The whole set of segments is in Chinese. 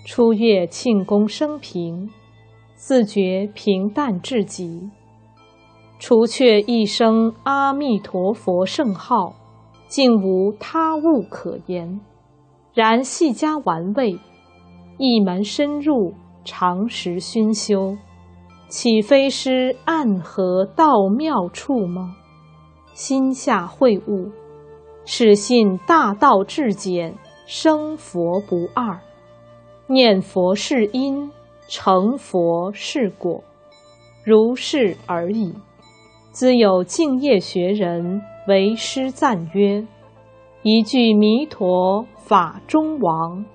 初阅庆功生平，自觉平淡至极。除却一声阿弥陀佛圣号，竟无他物可言。然细加玩味，一门深入，常时熏修，岂非是暗合道妙处吗？心下会悟，始信大道至简，生佛不二。念佛是因，成佛是果，如是而已。兹有净业学人为师赞曰：一句弥陀法中王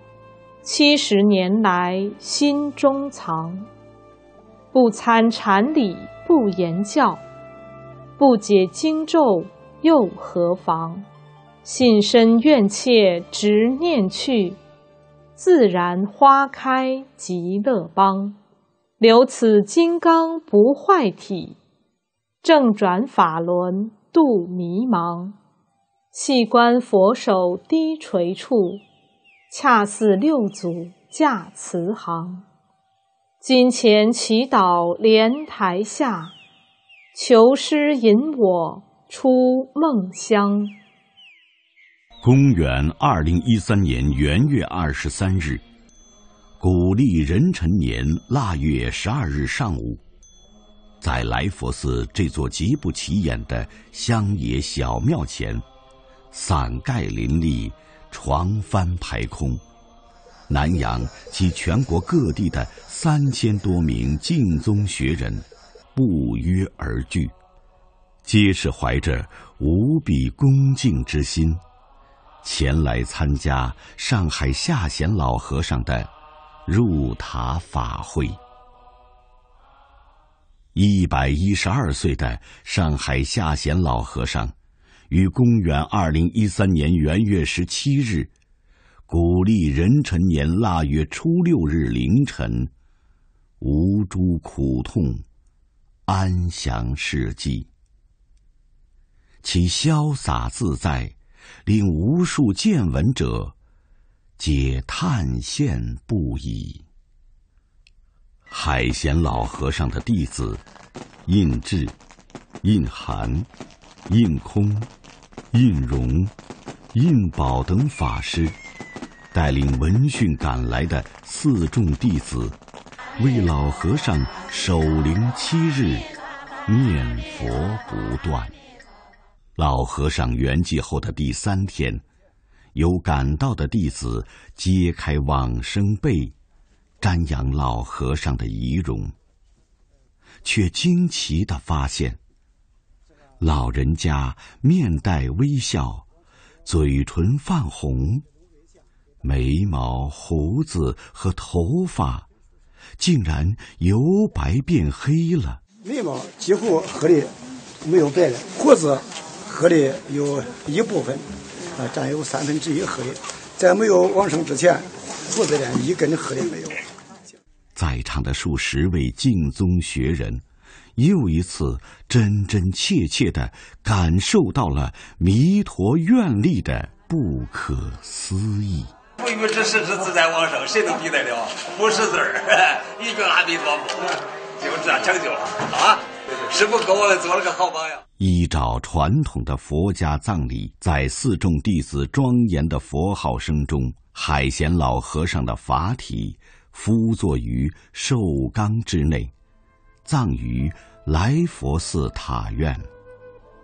，70年来心中藏。不参禅理不言教，不解经咒又何妨？信身愿切直念去，自然花开极乐邦。留此金刚不坏体，正转法轮度迷茫。细观佛手低垂处，恰似六祖驾慈航。金钱祈祷莲台下，求师引我出梦乡。 公元2013年元月23日，古历壬辰年腊月12日上午，在来佛寺这座极不起眼的乡野小庙前，伞盖林立，床幡排空，南洋及全国各地的3000多名净宗学人不约而聚，皆是怀着无比恭敬之心，前来参加上海下贤老和尚的入塔法会。112岁的上海下贤老和尚，于公元2013年元月17日，古历壬辰年腊月初6日凌晨，无诸苦痛，安详逝迹。其潇洒自在，令无数见闻者皆叹羡不已。海贤老和尚的弟子印智、印涵、印空、印荣、印宝等法师，带领闻讯赶来的4众弟子，为老和尚守灵7日，念佛不断。老和尚圆寂后的第3天，有赶到的弟子揭开往生被，瞻仰老和尚的遗容，却惊奇地发现，老人家面带微笑，嘴唇泛红，眉毛、胡子和头发竟然由白变黑了。 眉毛几乎黑的没有白了，胡子黑的有一部分，占有1/3黑的。在没有往生之前，胡子连一根黑的没有。 在场的数十位净宗学人，又一次真真切切地感受到了弥陀愿力的不可思议。 不与之实之自在往生，谁能比得了？不识字儿，一句阿弥陀佛，就这样成就了啊！师父给我们做了个好榜样。 依照传统的佛家葬礼，在4众弟子庄严的佛号声中，海贤老和尚的法体敷坐于寿缸之内，葬于来佛寺塔院。